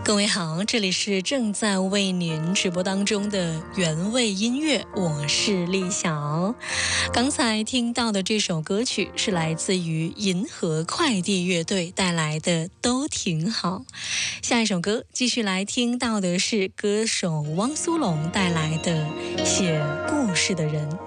各位好，这里是正在为您直播当中的原味音乐，我是丽晓。刚才听到的这首歌曲是来自于银河快递乐队带来的都挺好。下一首歌继续来听到的是歌手汪苏泷带来的写故事的人。